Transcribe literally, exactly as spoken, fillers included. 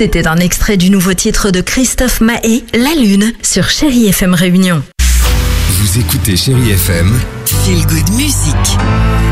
C'était un extrait du nouveau titre de Christophe Maé, La Lune, sur Chérie F M Réunion. Vous écoutez Chérie F M. Feel Good Music.